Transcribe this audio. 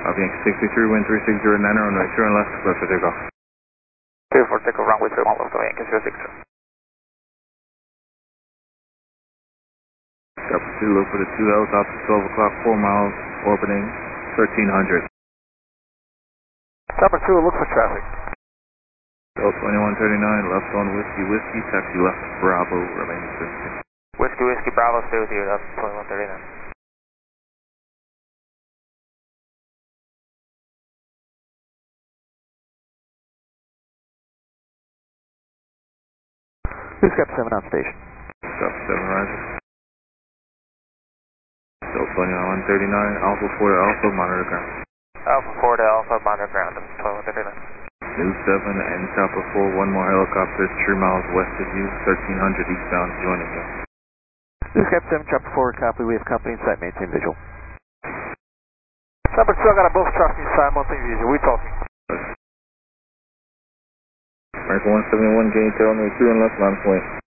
Yankee 63, wind 360, niner on right, turn left, left for takeoff. Clear for takeoff, runway 31 left, Yankee 06. Copy 2, look for the 2 helicopters, 12 o'clock, 4 miles, orbiting 1300. Chopper 2, look for traffic. L 2139, left on Whiskey Whiskey, taxi left Bravo, remaining 15. Whiskey Whiskey Bravo, stay with you, that's 2139. Who's got 7 on station? Copy 7, Roger. L 2139, Alpha 4 to Alpha, monitor ground. Alpha 4 to Alpha, monitor ground, that's 2139. New 7 and Chopper 4, one more helicopter, 3 miles west of you, 1300 eastbound, joining you. This is Captain 7, Chopper 4, copy. We have company in sight, maintain visual. Chopper 2, I got both trucks inside, maintain visual. We talking. American 171, can you tell me 2 and left, line of point?